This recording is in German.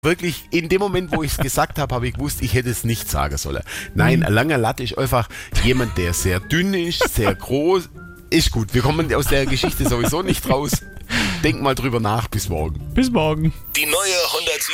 wirklich, in dem Moment, wo ich es gesagt habe, habe ich gewusst, ich hätte es nicht sagen sollen. Nein, ein langer Latte ist einfach jemand, der sehr dünn ist, sehr groß. Ist gut, wir kommen aus der Geschichte sowieso nicht raus. Denk mal drüber nach, bis morgen. Bis morgen. Die neue 107